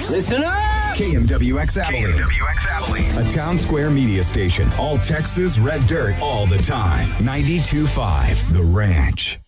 Listen up! KMWX Abilene. A Town Square media station. All Texas red dirt all the time. 92.5 The Ranch.